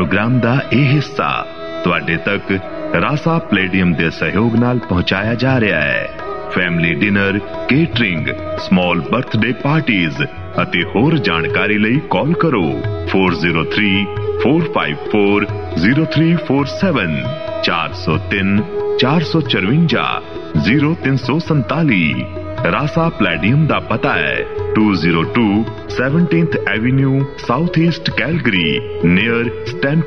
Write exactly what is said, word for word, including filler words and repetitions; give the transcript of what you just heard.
Programme ਦਾ ਇਹ ਹਿੱਸਾ ਤੁਹਾਡੇ ਤੱਕ ਰਾਸਾ ਪਲੇਡੀਅਮ ਦੇ ਸਹਿਯੋਗ ਨਾਲ ਪਹੁੰਚਾਇਆ ਜਾ ਰਿਹਾ ਹੈ। Family dinner, catering, small birthday parties ਅਤੇ ਹੋਰ ਜਾਣਕਾਰੀ ਲਈ ਕਾਲ ਕਰੋ four zero three four five four zero three four seven ਚਾਰ ਸੌ ਤਿੰਨ ਚਾਰ ਸੌ ਚੁਰੰਜਾ ਜ਼ੀਰੋ ਤਿੰਨ ਸੌ ਸੰਤਾਲੀ। ਰਾਸਾ ਪਲੇਡੀਅਮ ਦਾ ਪਤਾ ਹੈ two oh two seventeenth Avenue, Southeast Calgary, near Stanford